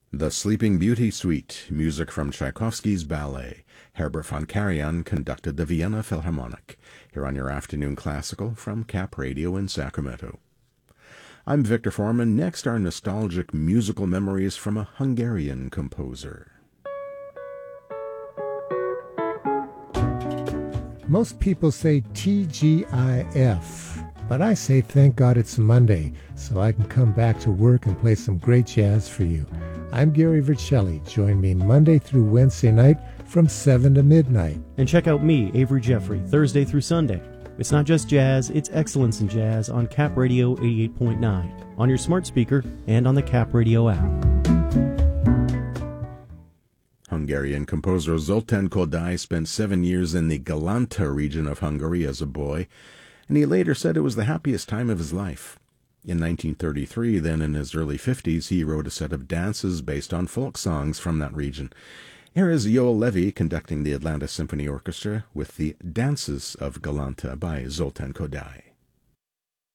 The Sleeping Beauty Suite, music from Tchaikovsky's ballet. Herbert von Karajan conducted the Vienna Philharmonic. Here on your afternoon classical from Cap Radio in Sacramento. I'm Victor Foreman. Next are nostalgic musical memories from a Hungarian composer. Most people say TGIF, but I say thank God it's Monday, so I can come back to work and play some great jazz for you. I'm Gary Vercelli. Join me Monday through Wednesday night from 7 to midnight. And check out me, Avery Jeffrey, Thursday through Sunday. It's not just jazz, it's excellence in jazz on Cap Radio 88.9, on your smart speaker, and on the Cap Radio app. Hungarian composer Zoltán Kodály spent 7 years in the Galanta region of Hungary as a boy, and he later said it was the happiest time of his life. In 1933, then in his early 50s, he wrote a set of dances based on folk songs from that region. Here is Yoel Levy conducting the Atlanta Symphony Orchestra with the Dances of Galanta by Zoltán Kodály.